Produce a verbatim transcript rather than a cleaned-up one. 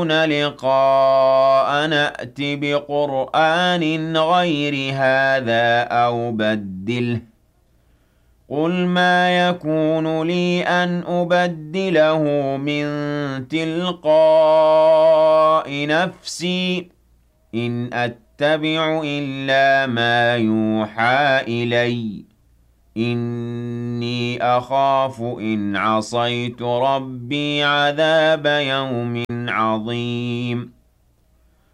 لقاء نأت بقرآن غير هذا أو بدله قُلْ مَا يَكُونُ لِي أَنْ أُبَدِّلَهُ مِن تِلْقَاءِ نَفْسِي ۖ إِنْ أَتَّبِعُ إِلَّا مَا يُوحَىٰ إِلَيَّ ۖ إِنِّي أَخَافُ إِنْ عَصَيْتُ رَبِّي عَذَابَ يَوْمٍ عَظِيمٍ